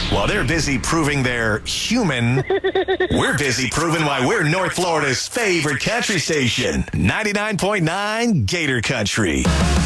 While they're busy proving they're human, we're busy proving why we're North Florida's favorite country station, 99.9 Gator Country.